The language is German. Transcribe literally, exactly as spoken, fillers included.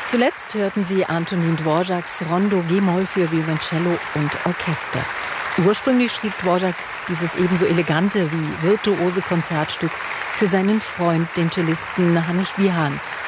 Zuletzt hörten Sie Antonin Dvořáks Rondo G-Moll für Violoncello und Orchester. Ursprünglich schrieb Dvořák dieses ebenso elegante wie virtuose Konzertstück für seinen Freund, den Cellisten Hannes Wihan.